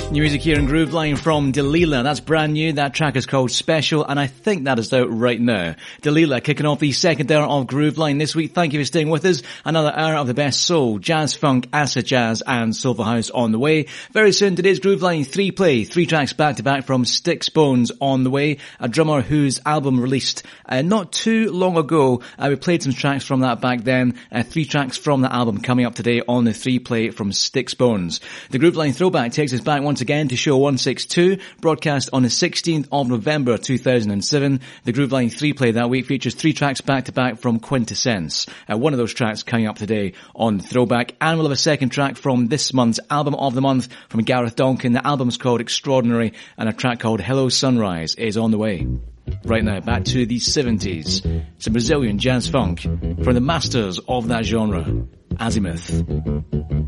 New music here in Grooveline from Delilah. That's brand new. That track is called Special, and I think that is out right now. Delilah kicking off the second hour of Grooveline this week. Thank you for staying with us. Another hour of the best soul, jazz, funk, acid jazz, and soulful house on the way. Very soon, today's Grooveline 3-play. 3 tracks back to back from Sticks Bones on the way. A drummer whose album released not too long ago. We played some tracks from that back then. 3 tracks from the album coming up today on the 3-play from Sticks Bones. The Grooveline throwback takes us back once again to show 162, broadcast on the 16th of November 2007. The Grooveline 3-play that week features 3 tracks back to back from Quintessence. One of those tracks coming up today on Throwback, and we'll have a second track from this month's Album of the Month from Gareth Donkin. The album's called Extraordinary, and a track called Hello Sunrise is on the way. Right now, back to the 70s. Some Brazilian jazz funk from the masters of that genre, Azimuth.